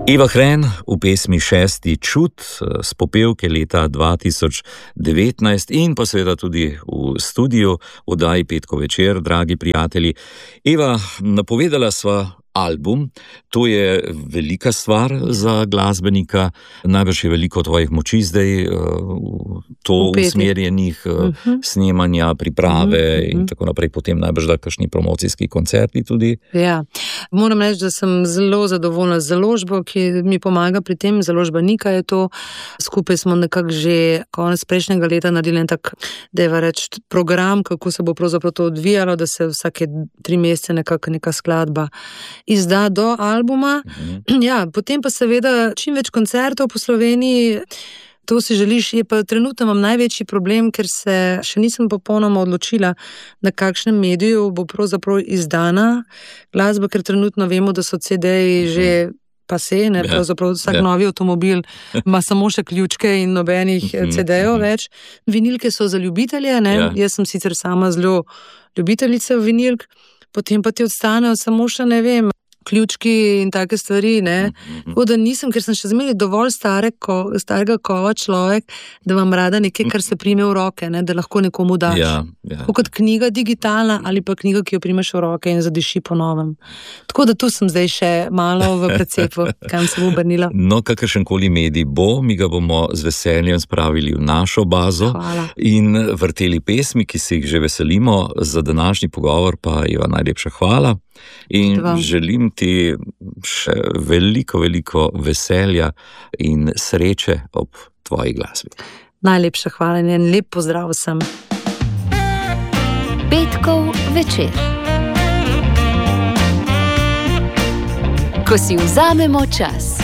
Eva Hren v pesmi Šesti čut s popevke leta 2019 in pa seveda tudi v studiu oddaji Petko večer, dragi prijatelji. Eva, napovedala sva album, to je velika stvar za glasbenika, najbrž je veliko tvojih moči zdaj to usmerjenih snemanja, priprave in tako naprej, potem najbrž da kakšni promocijski koncerti tudi. Ja, moram reči, da sem zelo zadovoljna z založbo, ki mi pomaga pri tem, založba Nika je to, skupaj smo nekako že konec prejšnjega leta naredili tak, dajva reči, program, kako se bo pravzaprav to odvijalo, da se vsake 3 mesece nekako neka skladba izda do albuma. Ja, potem pa seveda čim več koncertov po Sloveniji, to si želiš, je pa trenutno imam največji problem, ker se še nisem popolnoma odločila, na kakšnem mediju bo pravzaprav izdana glasba, ker trenutno vemo, da so CD-ji že pase, ne, pravzaprav vsak novi avtomobil ima samo še ključke in nobenih CD-jev več. Vinilke so za ljubitelje, ne, jaz sem sicer sama zelo ljubiteljica vinilk, potem pa ti odstanejo samo še, ne vem, ključki in take stvari, ne. Tako da nisem, ker sem še zmeraj dovolj starega kova človek, da vam rada nekaj, kar se prime v roke, ne, da lahko nekomu daš. Kot knjiga digitalna ali pa knjiga, ki jo primeš v roke in zadiši po novem. Tako da tu sem zdaj še malo v precepu, kam sem obrnila. No, kakršenkoli medij bo, mi ga bomo z veseljem spravili v našo bazo. Hvala. In vrteli pesmi, ki se jih že veselimo. Za današnji pogovor pa Eva najlepša hvala. In želim ti še veliko veselja in sreče ob tvoji glasbi. Najlepša hvala in lep pozdrav vsem. Petkov večer. Ko si vzamemo čas.